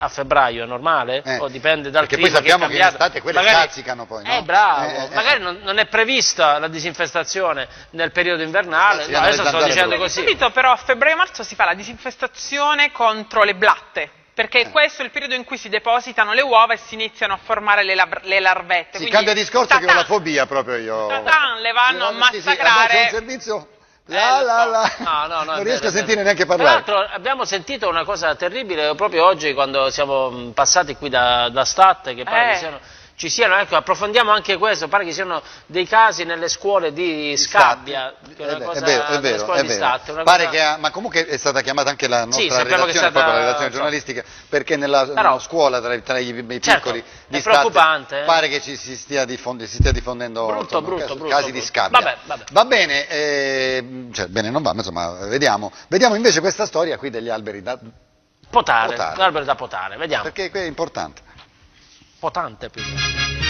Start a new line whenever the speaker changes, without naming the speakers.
A febbraio è normale? O dipende dal
clima? Perché poi sappiamo che in estate quelle scazzicano poi, no?
Bravo, magari non è prevista la disinfestazione nel periodo invernale, no, adesso sto dicendo così.
Subito però a febbraio-marzo si fa la disinfestazione contro le blatte, perché questo è il periodo in cui si depositano le uova e si iniziano a formare le larvette.
Si cambia discorso che ho la fobia proprio io.
Le vanno a massacrare.
C'è un servizio... non riesco a sentire neanche parlare.
Tra l'altro abbiamo sentito una cosa terribile proprio oggi quando siamo passati qui da Stat, che pare ci siano, ecco, approfondiamo anche questo, pare che ci siano dei casi nelle scuole di Scabbia, che è una cosa,
è vero. Pare che ma comunque è stata chiamata anche la nostra redazione, proprio la redazione giornalistica, perché nella scuola tra i piccoli di
è preoccupante,
pare che si stia diffondendo casi di scabbia. Va bene, cioè bene non va, ma insomma vediamo invece questa storia qui degli alberi da
potare, l'albero da potare, vediamo.
Perché è importante.
Potente più.